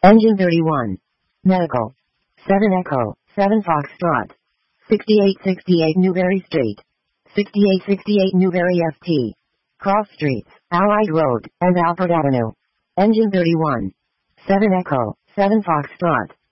Engine 31. Medical. 7 Echo, 7 Foxtrot. 6868 Newberry Street. 6868 Newberry FT. Cross Streets, Allied Road, and Alfred Avenue. Engine 31. 7 Echo, 7 Foxtrot.